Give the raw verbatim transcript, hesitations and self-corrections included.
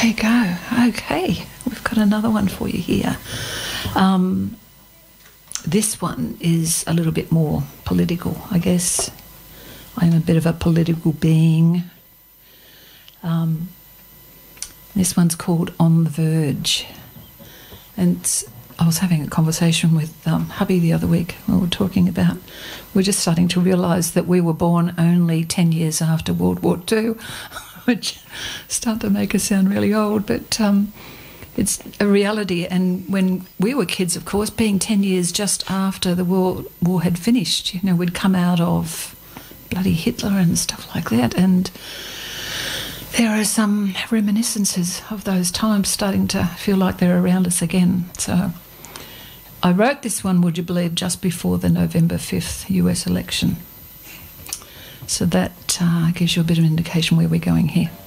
There you go. Okay, we've got another one for you here. Um, this one is a little bit more political, I guess. I'm a bit of a political being. Um, this one's called On the Verge. And I was having a conversation with um, hubby the other week. We were talking about, we're just starting to realise that we were born only ten years after World War Two, which start to make us sound really old, but um, it's a reality. And when we were kids, of course, being ten years just after the war, war had finished, you know, we'd come out of bloody Hitler and stuff like that, and there are some reminiscences of those times starting to feel like they're around us again. So I wrote this one, would you believe, just before the November fifth U S election. So that uh, gives you a bit of an indication where we're going here.